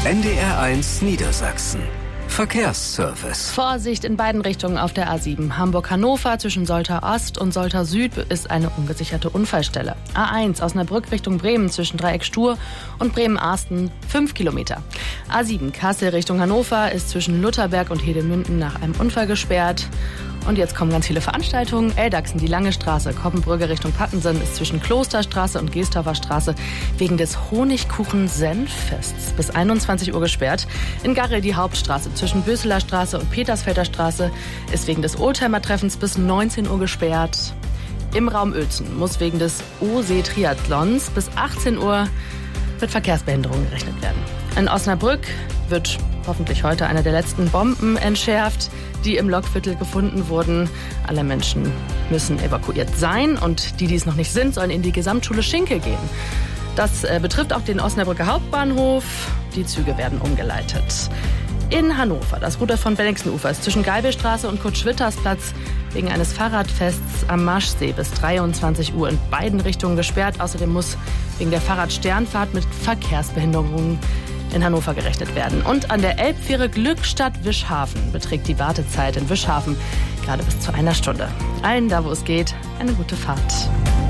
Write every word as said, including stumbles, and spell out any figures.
N D R eins Niedersachsen. Verkehrsservice. Vorsicht in beiden Richtungen auf der A sieben. Hamburg-Hannover zwischen Soltau Ost und Soltau Süd ist eine ungesicherte Unfallstelle. A eins Osnabrück Richtung Bremen zwischen Dreieck Stur und Bremen-Arsten fünf Kilometer. A sieben Kassel Richtung Hannover ist zwischen Lutherberg und Hedemünden nach einem Unfall gesperrt. Und jetzt kommen ganz viele Veranstaltungen. Eldachsen, die Lange Straße, Koppenbrügge Richtung Pattensen ist zwischen Klosterstraße und Geesthofer Straße wegen des Honigkuchen-Senffests bis einundzwanzig Uhr gesperrt. In Garre die Hauptstraße zwischen Böseler Straße und Petersfelder Straße ist wegen des Oldtimer-Treffens bis neunzehn Uhr gesperrt. Im Raum Uelzen muss wegen des O-See-Triathlons bis achtzehn Uhr mit Verkehrsbehinderungen gerechnet werden. In Osnabrück wird hoffentlich heute eine der letzten Bomben entschärft, die im Lokviertel gefunden wurden. Alle Menschen müssen evakuiert sein und die, die es noch nicht sind, sollen in die Gesamtschule Schinkel gehen. Das äh, betrifft auch den Osnabrücker Hauptbahnhof. Die Züge werden umgeleitet. In Hannover, das Ruder von Bennigsenufer ist zwischen Geibelstraße und Kurt-Schwitters-Platz wegen eines Fahrradfests am Maschsee bis dreiundzwanzig Uhr in beiden Richtungen gesperrt. Außerdem muss wegen der Fahrradsternfahrt mit Verkehrsbehinderungen in Hannover gerechnet werden. Und an der Elbfähre Glückstadt-Wischhafen beträgt die Wartezeit in Wischhafen gerade bis zu einer Stunde. Allen da, wo es geht, eine gute Fahrt.